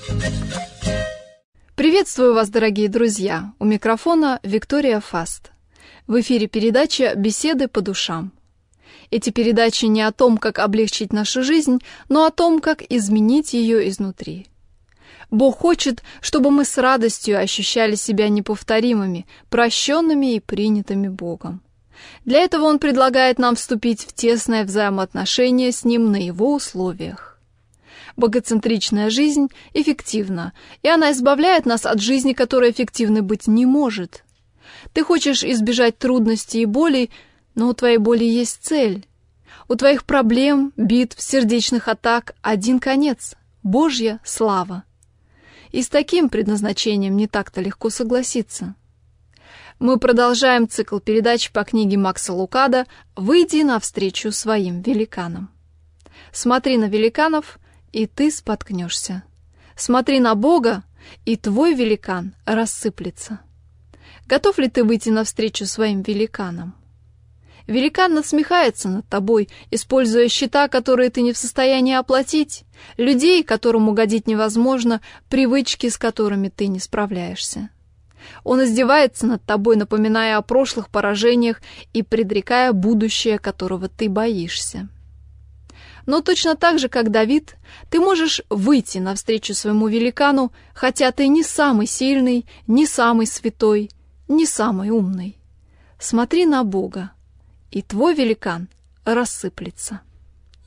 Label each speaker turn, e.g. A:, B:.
A: Приветствую вас, дорогие друзья! У микрофона Виктория Фаст. В эфире передача «Беседы по душам». Эти передачи не о том, как облегчить нашу жизнь, но о том, как изменить ее изнутри. Бог хочет, чтобы мы с радостью ощущали себя неповторимыми, прощенными и принятыми Богом. Для этого Он предлагает нам вступить в тесное взаимоотношение с Ним на Его условиях. Богоцентричная жизнь эффективна, и она избавляет нас от жизни, которая эффективной быть не может. Ты хочешь избежать трудностей и болей, но у твоей боли есть цель. У твоих проблем, битв, сердечных атак один конец – Божья слава. И с таким предназначением не так-то легко согласиться. Мы продолжаем цикл передач по книге Макса Лукада «Выйди навстречу своим великанам». Смотри на великанов, и ты споткнешься. Смотри на Бога, и твой великан рассыплется. Готов ли ты выйти навстречу своим великанам? Великан насмехается над тобой, используя счета, которые ты не в состоянии оплатить, людей, которым угодить невозможно, привычки, с которыми ты не справляешься. Он издевается над тобой, напоминая о прошлых поражениях и предрекая будущее, которого ты боишься. Но точно так же, как Давид, ты можешь выйти навстречу своему великану, хотя ты не самый сильный, не самый святой, не самый умный. Смотри на Бога, и твой великан рассыплется.